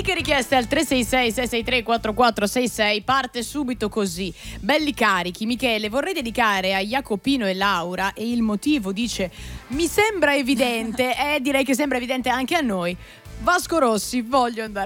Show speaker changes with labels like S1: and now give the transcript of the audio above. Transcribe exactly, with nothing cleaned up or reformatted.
S1: Uniche richieste al tre sei sei sei sei tre quattro quattro sei sei. Parte subito così. Belli carichi. Michele, vorrei dedicare a Jacopino e Laura, e il motivo, dice, mi sembra evidente, eh, direi che sembra evidente anche a noi. Vasco Rossi, voglio andare